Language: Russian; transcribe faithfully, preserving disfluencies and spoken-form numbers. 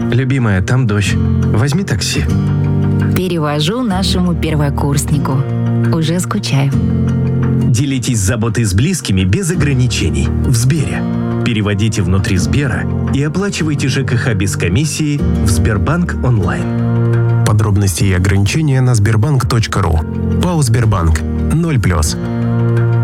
Любимая, там дождь. Возьми такси. Перевожу нашему первокурснику. Уже скучаю. Делитесь заботой с близкими без ограничений. В Сбере. Переводите внутри Сбера и оплачивайте ЖКХ без комиссии в Сбербанк онлайн. Подробности и ограничения на сбербанк точка ру. ПАО «Сбербанк». ноль плюс.